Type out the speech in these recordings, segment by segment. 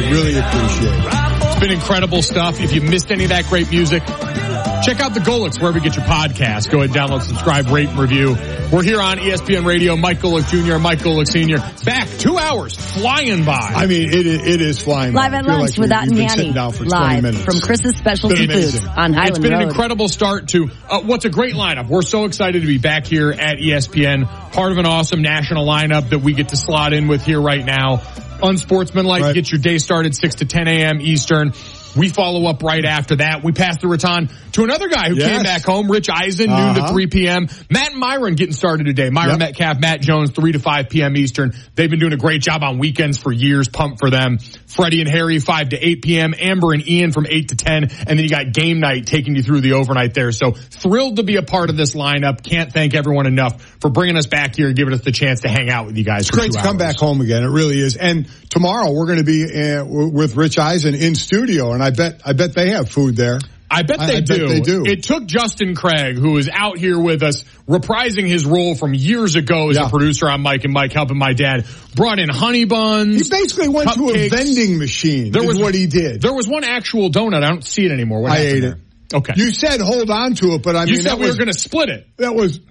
really appreciate it. It's been incredible stuff. If you missed any of that great music, check out the Golics wherever you get your podcast. Go ahead, download, subscribe, rate, and review. We're here on ESPN Radio. Mike Golic Jr., Mike Golic Sr. Back 2 hours, flying by. I mean, it is flying by. Live at lunch with Ott and Yanni. Live from Chris's Specialty Foods on Highland Road. It's been an incredible start to what's a great lineup. We're so excited to be back here at ESPN. Part of an awesome national lineup that we get to slot in with here right now. Unsportsmanlike, right. Get your day started 6 to 10 a.m. Eastern. We follow up right after that. We pass the baton to another guy who came back home, Rich Eisen, noon to 3 p.m. Matt and Myron getting started today. Myron Metcalf, Matt Jones, 3 to 5 p.m. Eastern. They've been doing a great job on weekends for years. Pumped for them. Freddie and Harry, 5 to 8 p.m. Amber and Ian from 8 to 10. And then you got game night taking you through the overnight there. So thrilled to be a part of this lineup. Can't thank everyone enough for bringing us back here and giving us the chance to hang out with you guys. It's great to come back home again. It really is. And tomorrow we're going to be with Rich Eisen in studio, and I bet they have food there. I bet they do. It took Justin Craig, who is out here with us, reprising his role from years ago as a producer on Mike and Mike, helping my dad. Brought in honey buns. He basically went to a vending machine. That was what he did. There was one actual donut. I don't see it anymore. What I ate it. Okay. You said hold on to it, but I mean, you said we were going to split it. That was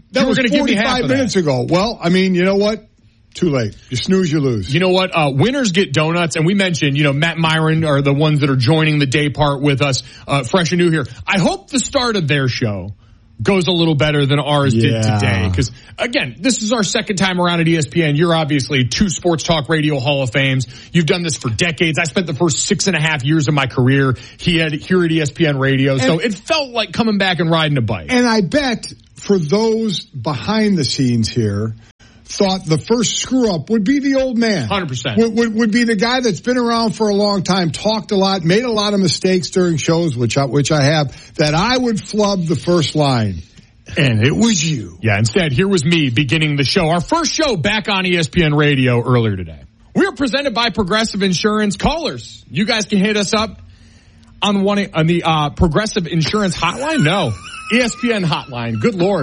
45 minutes ago. Well, I mean, you know what? Too late. You snooze, you lose. You know what? Winners get donuts. And we mentioned, Matt and Myron are the ones that are joining the day part with us, fresh and new here. I hope the start of their show goes a little better than ours did today. Because, again, this is our second time around at ESPN. You're obviously 2 Sports Talk Radio Hall of Fames. You've done this for decades. I spent the first 6.5 years of my career here at ESPN Radio. So it felt like coming back and riding a bike. And I bet for those behind the scenes here, thought the first screw-up would be the old man. 100%. Would be the guy that's been around for a long time, talked a lot, made a lot of mistakes during shows, which I have, that I would flub the first line. And it was you. Yeah, instead, here was me beginning the show. Our first show back on ESPN Radio earlier today. We are presented by Progressive Insurance. Callers, you guys can hit us up on the Progressive Insurance hotline. No, ESPN hotline. Good Lord.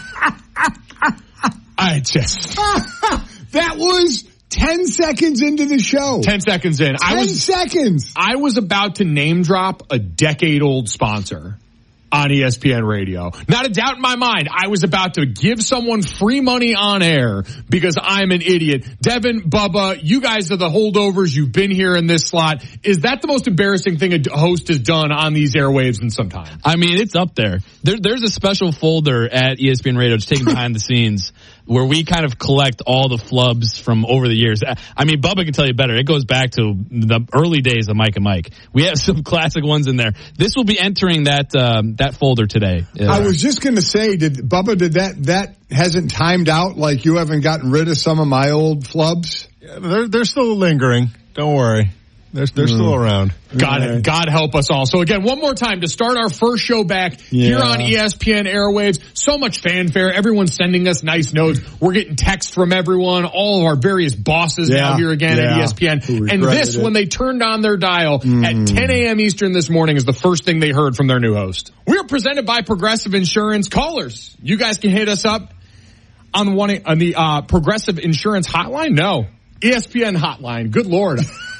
That was 10 seconds into the show. 10 seconds in. 10 seconds. I was about to name drop a decade-old sponsor on ESPN Radio. Not a doubt in my mind. I was about to give someone free money on air because I'm an idiot. Devin, Bubba, you guys are the holdovers. You've been here in this slot. Is that the most embarrassing thing a host has done on these airwaves in some time? I mean, it's up there. There's a special folder at ESPN Radio just taking behind the scenes where we kind of collect all the flubs from over the years. I mean, Bubba can tell you better. It goes back to the early days of Mike and Mike. We have some classic ones in there. This will be entering that folder today. I was just going to say, Bubba, that hasn't timed out, like you haven't gotten rid of some of my old flubs? Yeah, they're still lingering. Don't worry. They're still around. God help us all. So again, one more time to start our first show back here on ESPN airwaves. So much fanfare. Everyone's sending us nice notes. We're getting texts from everyone. All of our various bosses now here again at ESPN. And this, when they turned on their dial at 10 a.m. Eastern this morning, is the first thing they heard from their new host. We are presented by Progressive Insurance. Callers, you guys can hit us up on the Progressive Insurance hotline. No, ESPN hotline. Good Lord.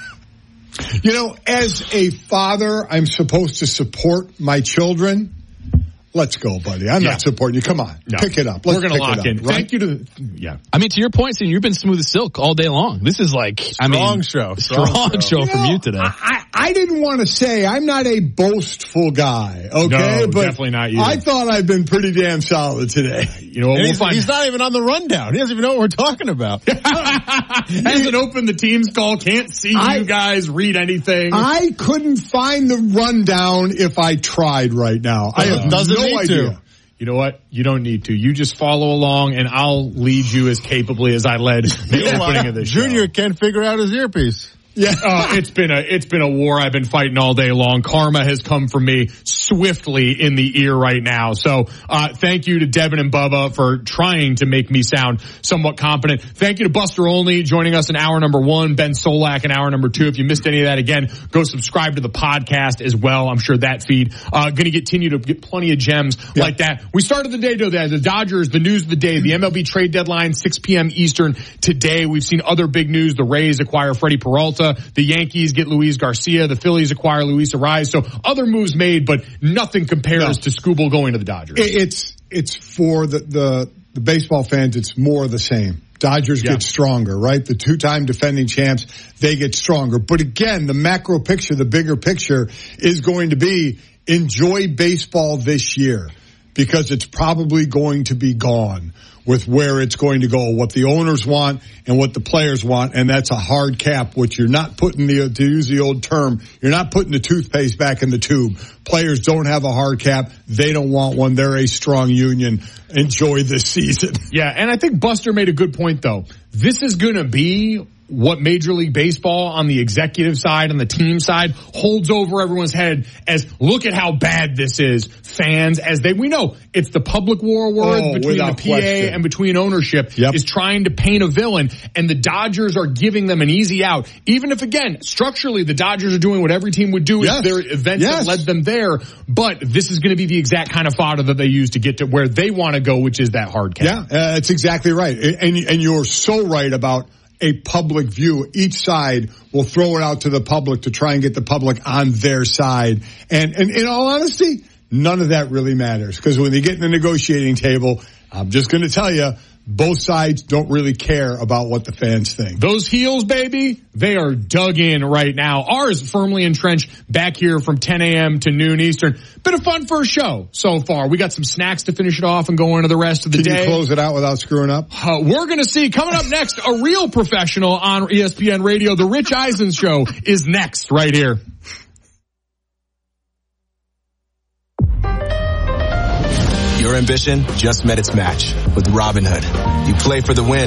You know, as a father, I'm supposed to support my children. Let's go, buddy. I'm not supporting you. Come on. No. Pick it up. We're going to lock in. Right? Thank you to I mean, to your point, Steve, you've been smooth as silk all day long. This is like, strong show from you today. I didn't want to say I'm not a boastful guy, okay? No, but definitely not you. I thought I've been pretty damn solid today. You know what? He's not even on the rundown. He doesn't even know what we're talking about. Hasn't opened the Teams call. Can't see you guys read anything. I couldn't find the rundown if I tried right now. I have no idea. You know what? You don't need to. You just follow along, and I'll lead you as capably as I led the opening of this show. Junior can't figure out his earpiece. Yeah, it's been a war I've been fighting all day long. Karma has come for me swiftly in the ear right now. So, thank you to Devin and Bubba for trying to make me sound somewhat competent. Thank you to Buster Olney joining us in hour number 1, Ben Solak in hour number 2. If you missed any of that, again, go subscribe to the podcast as well. I'm sure that feed, going to continue to get plenty of gems like that. We started the day today. The Dodgers, the news of the day, the MLB trade deadline, 6 p.m. Eastern today. We've seen other big news. The Rays acquire Freddie Peralta. versa. The Yankees get Luis Garcia. The Phillies acquire Luis Ariz. So other moves made, but nothing compares to Skubal going to the Dodgers. It's for the baseball fans, it's more of the same. Dodgers get stronger, right? The 2-time defending champs, they get stronger. But again, the macro picture, the bigger picture is going to be enjoy baseball this year, because it's probably going to be gone with where it's going to go, what the owners want and what the players want, and that's a hard cap, which you're not putting to use the old term, you're not putting the toothpaste back in the tube. Players don't have a hard cap. They don't want one. They're a strong union. Enjoy this season. Yeah, and I think Buster made a good point, though. This is going to be what Major League Baseball on the executive side, on the team side, holds over everyone's head as, look at how bad this is. Fans, we know it's the public war between the PA and between ownership is trying to paint a villain, and the Dodgers are giving them an easy out. Even if, again, structurally, the Dodgers are doing what every team would do if their events have led them there, but this is going to be the exact kind of fodder that they use to get to where they want to go, which is that hard cap. Yeah, that's exactly right. And you're so right about a public view. Each side will throw it out to the public to try and get the public on their side. And in all honesty, none of that really matters, because when they get in the negotiating table, I'm just going to tell you, both sides don't really care about what the fans think. Those heels, baby, they are dug in right now. Ours firmly entrenched back here from 10 a.m. to noon Eastern. Been a fun first show so far. We got some snacks to finish it off and go into the rest of the day. Can you close it out without screwing up? We're going to see, coming up next, a real professional on ESPN Radio. The Rich Eisen Show is next right here. Your ambition just met its match with Robinhood. You play for the win